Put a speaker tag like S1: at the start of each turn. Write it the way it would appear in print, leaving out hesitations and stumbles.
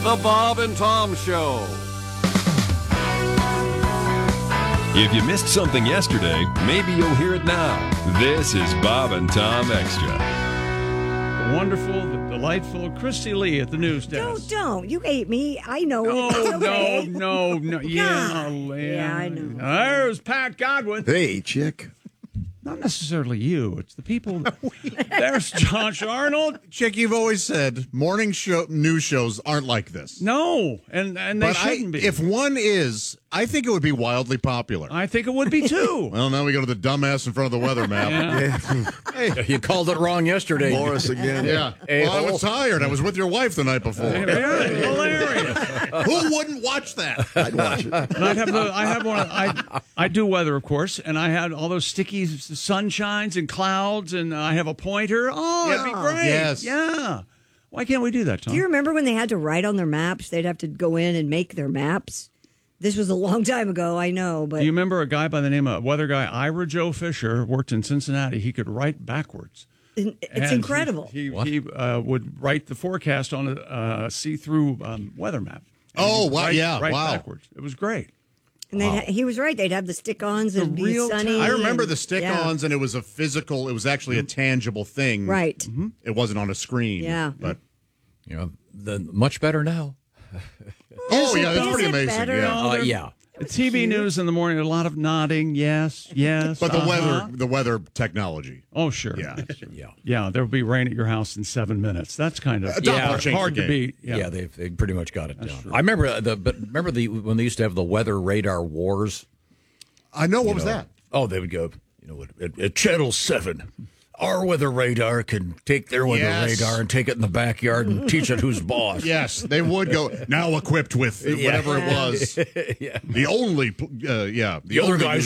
S1: The Bob and Tom Show.
S2: If you missed something yesterday, maybe you'll hear it now. This is Bob and Tom Extra.
S3: The wonderful, the delightful Christy Lee at the news desk.
S4: Don't. You hate me. I know it. It's okay.
S3: No. Yeah,
S4: Yeah, I know.
S3: There's Pat Godwin.
S5: Hey, chick.
S3: Not necessarily you. It's the people. There's Josh Arnold.
S6: Chick, you've always said morning news shows aren't like this.
S3: No, and they shouldn't be.
S6: If one is, I think it would be wildly popular.
S3: I think it would be too.
S6: Well, now we go to the dumbass in front of the weather map.
S3: Yeah.
S7: You called it wrong yesterday.
S5: Morris again.
S6: Yeah. Well, I was tired. I was with your wife the night before.
S3: Yeah, hilarious.
S6: Who wouldn't watch that?
S5: I'd watch it.
S3: And I have one. I do weather, of course, and I had all those sticky sunshines and clouds, and I have a pointer. Oh, that'd be great.
S6: Yes.
S3: Yeah. Why can't we do that, Tom?
S4: Do you remember when they had to write on their maps? They'd have to go in and make their maps. This was a long time ago, I know, but
S3: Do you remember a guy by the name of weather guy Ira Joe Fisher worked in Cincinnati? He could write backwards.
S4: it's
S3: And
S4: incredible.
S3: He would write the forecast on a see-through weather map.
S6: Oh, wow.
S3: Right
S6: Wow.
S3: backwards. It was great.
S4: And he was right. They'd have the stick-ons and be
S3: real
S4: sunny.
S6: I remember
S4: and-
S6: the stick-ons, and it was actually a tangible thing.
S4: Right.
S3: Mm-hmm.
S6: It wasn't on a screen.
S4: Yeah.
S6: But
S7: Much better now.
S6: oh,
S4: Is
S6: yeah,
S4: it-
S6: that's
S4: is
S6: pretty
S4: it
S6: amazing.
S4: better?
S6: Yeah.
S7: Yeah.
S3: The TV news in the morning, a lot of nodding. Yes.
S6: But the weather technology.
S3: Oh, sure.
S6: Yeah.
S3: Yeah, there will be rain at your house in 7 minutes. That's kind of hard to beat.
S7: Yeah, they pretty much got it down. I remember when they used to have the weather radar wars.
S6: I know. What was that?
S7: Oh, they would go, at Channel 7, our weather radar can take their weather radar and take it in the backyard and teach it who's boss.
S6: Yes, they would go, now equipped with whatever it was.
S7: Yeah.
S6: The only,
S7: The other guys